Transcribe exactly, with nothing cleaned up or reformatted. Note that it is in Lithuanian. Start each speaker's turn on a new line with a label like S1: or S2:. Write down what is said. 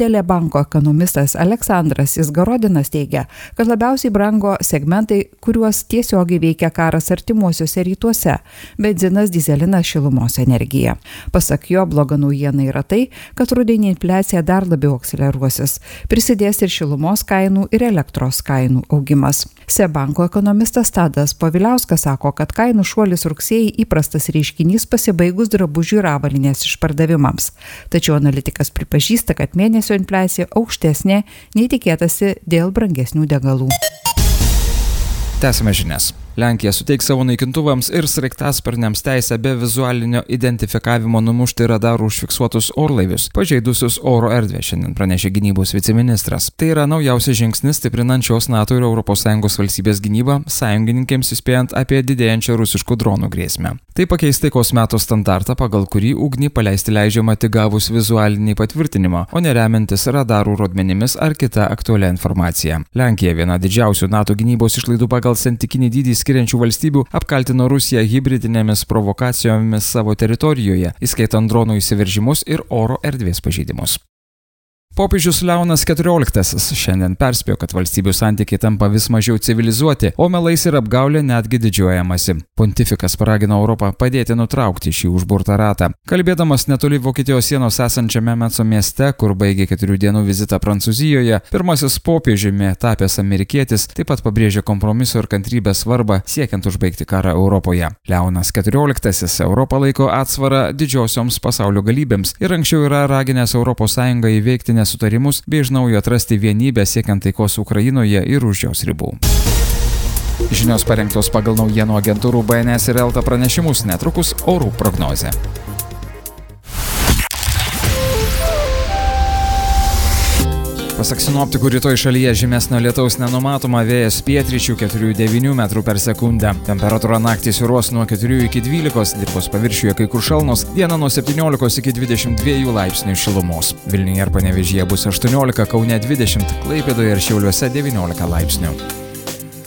S1: Dėlė banko ekonomistas Aleksandras Izgorodinas teigia, kad labiausiai brango segmentai, kuriuos tiesiogiai veikia karas artimuosiuose rytuose – benzinas, dyzelinas, šilumos energija. Pasak jo, bloga naujiena yra tai, kad rudenį infliacija dar labiau akseleruosis. Prisidės ir šilumos kainų ir elektros kainų augimas. Seb banko ekonomistas Tadas Poviliauskas sako, kad kainų šuolis rugsėjį įprastas reiškinys pasibaigus drabužių ir avalynės išpardavimams. Tačiau analitikas pripažįsta, kad mėnesio infliacija aukštesnė nei tikėtasi dėl brangesnių degalų.
S2: Tęsime žinias. Lenkija suteiks savo naikintuvams ir sraigtasparniams teisę be vizualinio identifikavimo numušti radarų užfiksuotus orlaivius, pažeidusius oro erdvę, šiandien pranešė gynybos viceministras. Tai yra naujausias žingsnis stiprinančios NATO ir Europos Sąjungos valstybės gynybą, sąjungininkėms įspėjant apie didėjančią rusiškų dronų grėsmę. Tai pakeis taikos meto standartą, pagal kurį ugnį paleisti leidžiama tik gavus vizualinį patvirtinimą, o ne remiantis radarų rodmenimis ar kita aktualia informacija. Lenkija, viena didžiausių NATO gynybos išlaidų pagal santykinį dydį skiriančių valstybių, apkaltino Rusiją hibridinėmis provokacijomis savo teritorijoje, įskaitant dronų įsiveržimus ir oro erdvės pažeidimus. Popiežius Leonas keturioliktasis šiandien perspėjo, kad valstybių santykiai tampa vis mažiau civilizuoti, o melais ir apgaulė netgi didžiuojamasi. Pontifikas paragino Europą padėti nutraukti šį užburtą ratą. Kalbėdamas netoli Vokietijos sienos esančiame Metso mieste, kur baigė keturių dienų vizitą Prancūzijoje, pirmasis popiežiumi tapęs amerikietis taip pat pabrėžė kompromiso ir kantrybės svarbą siekiant užbaigti karą Europoje. Leonas keturioliktasis Europą laiko atsvarą didžiosioms pasaulio galybėms ir anksčiau yra raginęs Europos Sąjungą įveikti nesutarimus bei iš naujo atrasti vienybę siekiant taikos Ukrainoje ir už jos ribų. Žinios parengtos pagal naujienų agentūrų B N S ir Elta pranešimus, netrukus orų prognozė. Pasak sinoptikų, rytoj šalyje žymesnio lietaus nenumatoma, vėjas pietryčių keturių devynių metrų per sekundę. Temperatūra naktį svyruos nuo keturių iki dvylikos, dirvos paviršiuje kai kur šalnos, dieną nuo septyniolikos iki dvidešimt dviejų laipsnių šilumos. Vilniuje ir Panevėžyje bus aštuoniolika, Kaune dvidešimt, Klaipėdoje ir Šiauliuose devyniolika laipsnių.